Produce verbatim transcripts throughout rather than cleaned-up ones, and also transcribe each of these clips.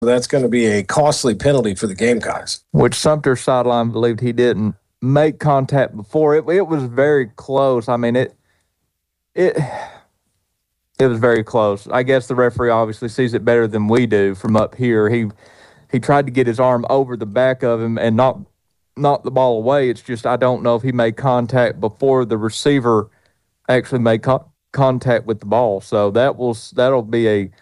That's going to be a costly penalty for the Gamecocks. Which Sumter sideline believed he didn't make contact before. It it was very close. I mean, it it it was very close. I guess the referee obviously sees it better than we do from up here. He he tried to get his arm over the back of him and not knock the ball away. It's just I don't know if he made contact before the receiver actually made co- contact with the ball. So that will that'll be a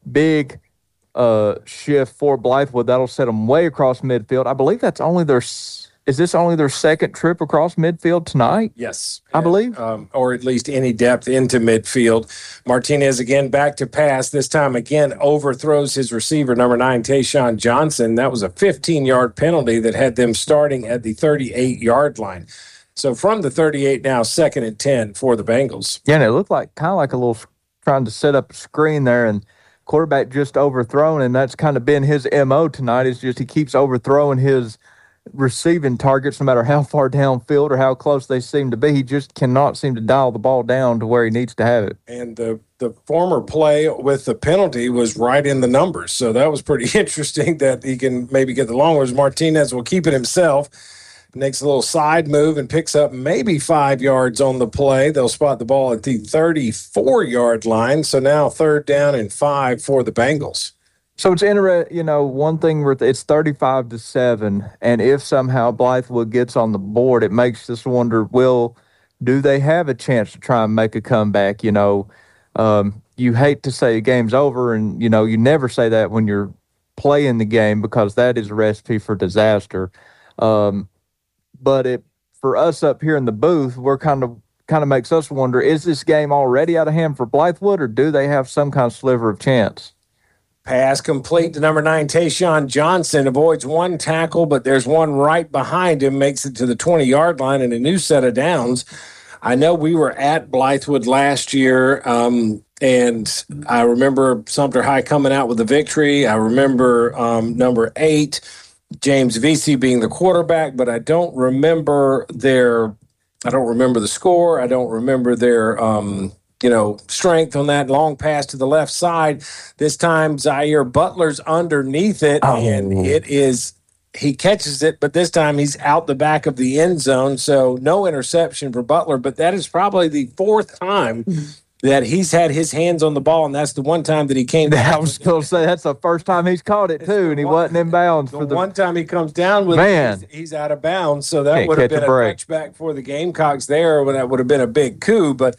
big uh, shift for Blythewood. That'll set them way across midfield. I believe that's only their is this only their second trip across midfield tonight? Yes, I believe, um, or at least any depth into midfield. Martinez again back to pass. This time again overthrows his receiver, number nine, Tayshawn Johnson. That was a fifteen-yard penalty that had them starting at the thirty-eight-yard line. So from the thirty-eight now, second and ten for the Bengals. Yeah, and it looked like kind of like a little trying to set up a screen there, and quarterback just overthrown, and that's kind of been his M O tonight. Is just he keeps overthrowing his receiving targets no matter how far downfield or how close they seem to be. He just cannot seem to dial the ball down to where he needs to have it. And the, the former play with the penalty was right in the numbers, so that was pretty interesting that he can maybe get the long ones. Martinez will keep it himself. Makes a little side move and picks up maybe five yards on the play. They'll spot the ball at the thirty-four-yard line. So now third down and five for the Bengals. So it's interesting, you know, one thing, where it's thirty-five to seven, and if somehow Blythewood gets on the board, it makes us wonder, will, do they have a chance to try and make a comeback? You know, um, you hate to say the game's over, and, you know, you never say that when you're playing the game because that is a recipe for disaster. Um, But it, for us up here in the booth, we're kind of kind of makes us wonder, is this game already out of hand for Blythewood, or do they have some kind of sliver of chance? Pass complete to number nine, Tayshawn Johnson. Avoids one tackle, but there's one right behind him, makes it to the twenty-yard line and a new set of downs. I know we were at Blythewood last year, um, and I remember Sumter High coming out with a victory. I remember um, number eight, James Vesey being the quarterback, but I don't remember their, I don't remember the score. I don't remember their, um, you know, strength on that long pass to the left side. This time, Zaire Butler's underneath it, oh. and it is, he catches it, but this time he's out the back of the end zone, so no interception for Butler, but that is probably the fourth time that he's had his hands on the ball, and that's the one time that he came down. I was going to say, that's the first time he's caught it, too, and he one, wasn't in bounds. The, for the one time he comes down with Man. it, he's, he's out of bounds, so that Can't would have been a, a touchback for the Gamecocks there, when that would have been a big coup, but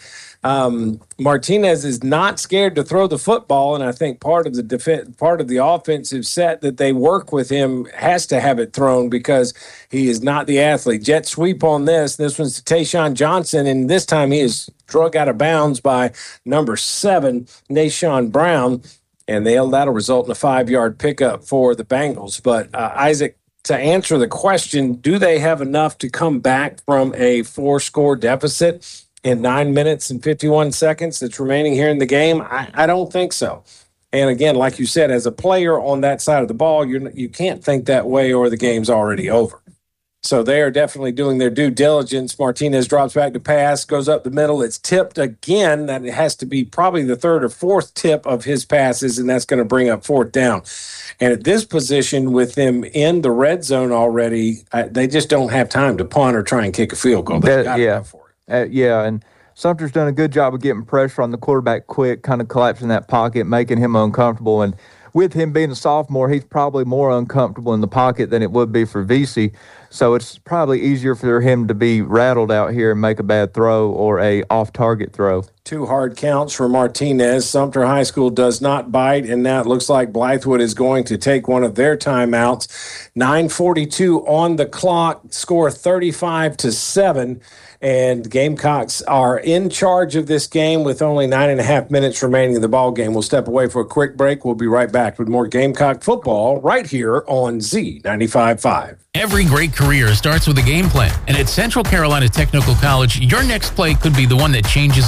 um, Martinez is not scared to throw the football, and I think part of the def- part of the offensive set that they work with him has to have it thrown because he is not the athlete. Jet sweep on this. This one's to Tayshawn Johnson, and this time he is drug out of bounds by number seven, Nashawn Brown, and they'll, that'll result in a five-yard pickup for the Bengals. But, uh, Isaac, to answer the question, do they have enough to come back from a four-score deficit in nine minutes and fifty-one seconds that's remaining here in the game? I, I don't think so. And, again, like you said, as a player on that side of the ball, you're, you can't think that way or the game's already over. So they are definitely doing their due diligence. Martinez drops back to pass, goes up the middle. It's tipped again. That has to be probably the third or fourth tip of his passes, and that's going to bring up fourth down. And at this position, with them in the red zone already, uh, they just don't have time to punt or try and kick a field goal. They've got to yeah. go for it. Uh, yeah, and Sumter's done a good job of getting pressure on the quarterback quick, kind of collapsing that pocket, making him uncomfortable. And with him being a sophomore, he's probably more uncomfortable in the pocket than it would be for Vesey. So it's probably easier for him to be rattled out here and make a bad throw or a off-target throw. Two hard counts for Martinez. Sumter High School does not bite, and now it looks like Blythewood is going to take one of their timeouts. nine forty-two on the clock, score thirty-five to seven. And Gamecocks are in charge of this game with only nine and a half minutes remaining in the ball game. We'll step away for a quick break. We'll be right back with more Gamecock football right here on Z ninety-five point five. Every great career starts with a game plan. And at Central Carolina Technical College, your next play could be the one that changes everything.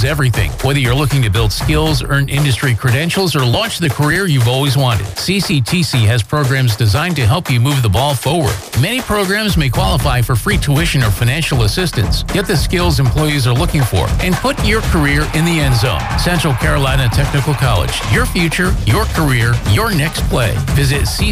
Whether you're looking to build skills, earn industry credentials, or launch the career you've always wanted, C C T C has programs designed to help you move the ball forward. Many programs may qualify for free tuition or financial assistance. Get the skills employees are looking for and put your career in the end zone. Central Carolina Technical College. Your future, your career, your next play. Visit C